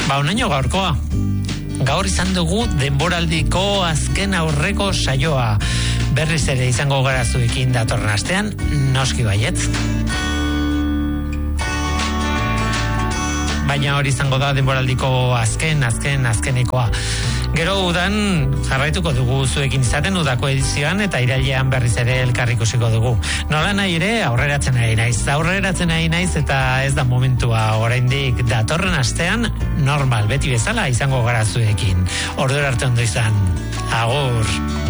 Onaino gaurkoa. Gaur izan dugu denboraldiko azken aurreko saioa. Berriz ere izango gara zuekin datorren astean, noski baietz. Baina hori izango da denboraldiko azkenekoa. Gero udan jarraituko dugu zuekin izaten udako edizioan eta irailean berriz ere elkarrikusiko dugu. Nola nahi ere aurreratzen ari naiz eta ez da momentua oraindik datorren astean normal beti bezala izango gara zuekin. Ordura arte ondo izan. Agur.